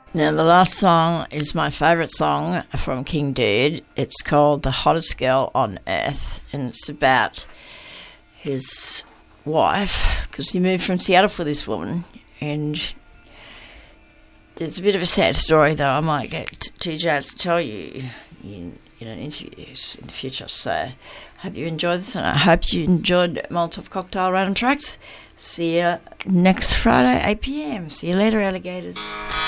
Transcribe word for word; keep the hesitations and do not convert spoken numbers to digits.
Now, the last song is my favourite song from King Dude. It's called The Hottest Girl on Earth, and it's about his wife, because he moved from Seattle for this woman, and there's a bit of a sad story that I might get T J to tell you in, in an interview in the future. So I hope you enjoyed this, and I hope you enjoyed Molotov Cocktail Random Tracks. See you next Friday, eight p.m. See you later, alligators.